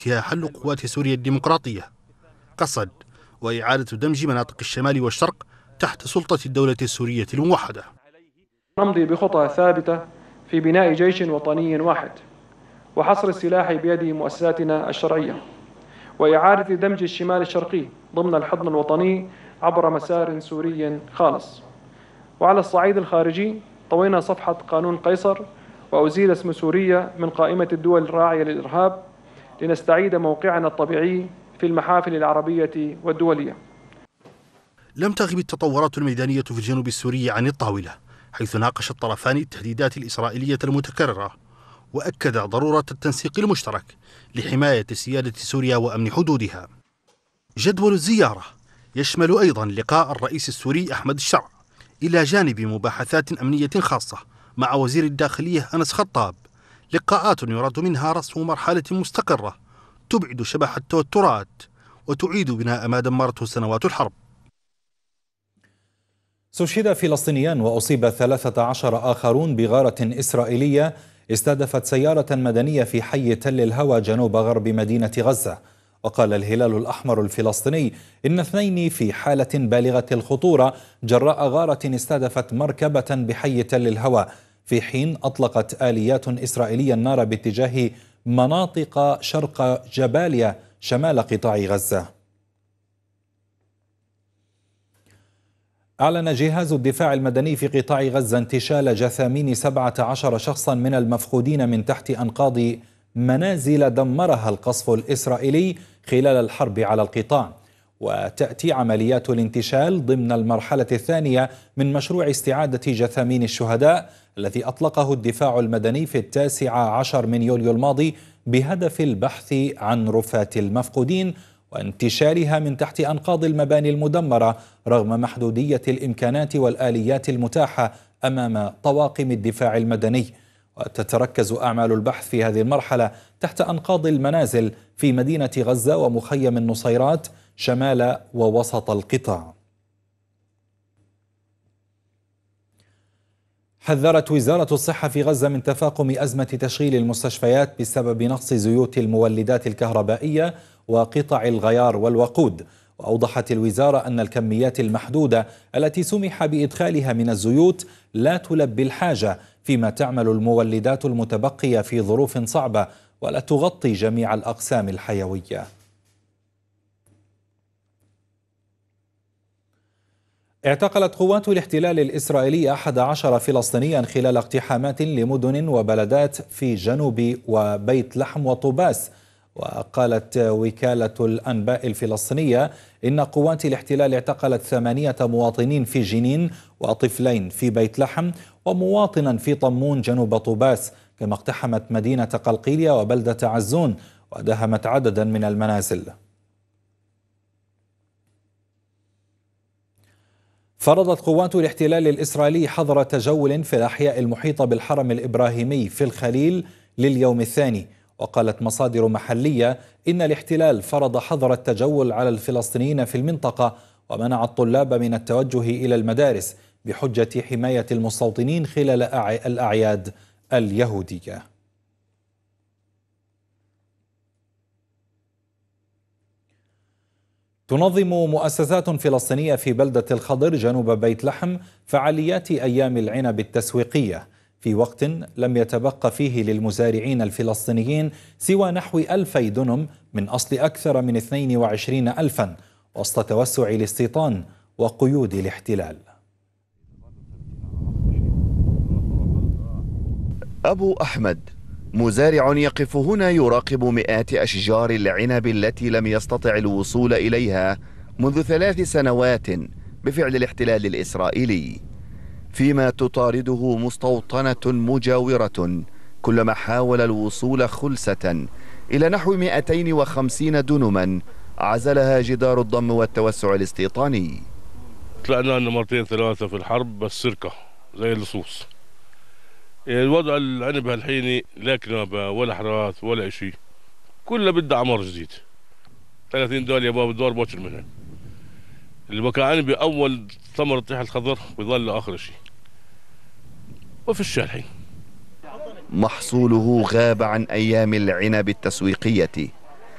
حل قوات سوريا الديمقراطية قصد وإعادة دمج مناطق الشمال والشرق تحت سلطة الدولة السورية الموحدة. نمضي بخطى ثابتة في بناء جيش وطني واحد وحصر السلاح بيد مؤسساتنا الشرعية وإعادة دمج الشمال الشرقي ضمن الحضن الوطني عبر مسار سوري خالص. وعلى الصعيد الخارجي طوينا صفحة قانون قيصر وأزيل اسم سوريا من قائمة الدول الراعية للإرهاب لنستعيد موقعنا الطبيعي في المحافل العربية والدولية. لم تغب التطورات الميدانية في الجنوب السوري عن الطاولة، حيث ناقش الطرفان التهديدات الإسرائيلية المتكررة، وأكد ضرورة التنسيق المشترك لحماية سيادة سوريا وأمن حدودها. جدول الزيارة يشمل أيضا لقاء الرئيس السوري أحمد الشرع، إلى جانب مباحثات أمنية خاصة مع وزير الداخلية أنس خطاب، لقاءات يراد منها رسم مرحلة مستقرة تبعد شبح التوترات وتعيد بناء ما دمرته سنوات الحرب. استشهد فلسطينيان وأصيب 13 آخرون بغارة إسرائيلية استهدفت سيارة مدنية في حي تل الهوى جنوب غرب مدينة غزة. وقال الهلال الأحمر الفلسطيني إن 2 في حالة بالغة الخطورة جراء غارة استهدفت مركبة بحي تل الهوى، في حين أطلقت آليات إسرائيلية النار باتجاه مناطق شرق جباليا شمال قطاع غزة. أعلن جهاز الدفاع المدني في قطاع غزة انتشال جثامين 17 شخصا من المفقودين من تحت أنقاض منازل دمرها القصف الإسرائيلي خلال الحرب على القطاع. وتأتي عمليات الانتشال ضمن المرحلة الثانية من مشروع استعادة جثامين الشهداء الذي أطلقه الدفاع المدني في 19 من يوليو الماضي بهدف البحث عن رفات المفقودين وانتشالها من تحت أنقاض المباني المدمرة رغم محدودية الإمكانات والآليات المتاحة أمام طواقم الدفاع المدني. وتتركز أعمال البحث في هذه المرحلة تحت أنقاض المنازل في مدينة غزة ومخيم النصيرات شمال ووسط القطاع. حذرت وزارة الصحة في غزة من تفاقم أزمة تشغيل المستشفيات بسبب نقص زيوت المولدات الكهربائية وقطع الغيار والوقود. وأوضحت الوزارة أن الكميات المحدودة التي سمح بإدخالها من الزيوت لا تلبي الحاجة، فيما تعمل المولدات المتبقية في ظروف صعبة ولا تغطي جميع الأقسام الحيوية. اعتقلت قوات الاحتلال الإسرائيلي 11 فلسطينيا خلال اقتحامات لمدن وبلدات في جنوب وبيت لحم وطوباس. وقالت وكالة الأنباء الفلسطينية إن قوات الاحتلال اعتقلت 8 مواطنين في جنين وطفلين في بيت لحم ومواطنا في طمون جنوب طوباس، كما اقتحمت مدينة قلقيلية وبلدة عزون ودهمت عددا من المنازل. فرضت قوات الاحتلال الإسرائيلي حظر تجول في الأحياء المحيطة بالحرم الإبراهيمي في الخليل لليوم الثاني. وقالت مصادر محلية إن الاحتلال فرض حظر التجول على الفلسطينيين في المنطقة ومنع الطلاب من التوجه إلى المدارس بحجة حماية المستوطنين خلال الأعياد اليهودية. تنظم مؤسسات فلسطينية في بلدة الخضر جنوب بيت لحم فعاليات أيام العنب التسويقية في وقت لم يتبقى فيه للمزارعين الفلسطينيين سوى نحو 2000 دنم من أصل أكثر من 22,000 وسط توسع الاستيطان وقيود الاحتلال. أبو أحمد مزارع يقف هنا يراقب مئات أشجار العنب التي لم يستطع الوصول إليها منذ 3 سنوات بفعل الاحتلال الإسرائيلي، فيما تطارده مستوطنة مجاورة كلما حاول الوصول خلسة إلى نحو 250 دنما عزلها جدار الضم والتوسع الاستيطاني. طلعنا لنا 2 3 في الحرب بس سرقة زي اللصوص. الوضع العنب هالحين لا كنابة ولا حراث ولا اشي، كله بده عمر جديد. 30 دول يا باب الدور بوشر منها. اللي بكى عنبي اول ثمرة طيح الخضر بيظل لاخر شيء. وفي الحين محصوله غاب عن ايام العنب التسويقية.